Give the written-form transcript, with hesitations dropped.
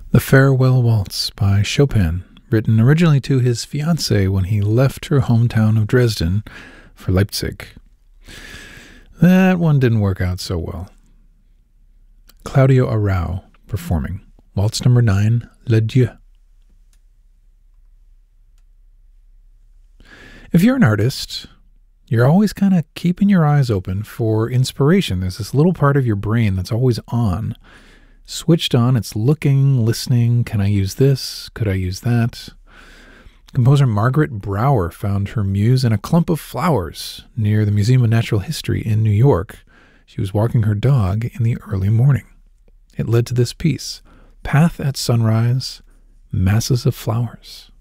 The Farewell Waltz by Chopin, written originally to his fiancée when he left her hometown of Dresden for Leipzig. That one didn't work out so well. Claudio Arrau performing Waltz number 9, L'Adieu. If you're an artist, you're always kind of keeping your eyes open for inspiration. There's this little part of your brain that's always on. Switched on, it's looking, listening. Can I use this? Could I use that? Composer Margaret Brower found her muse in a clump of flowers near the Museum of Natural History in New York. She was walking her dog in the early morning. It led to this piece, Path at Sunrise, Masses of Flowers.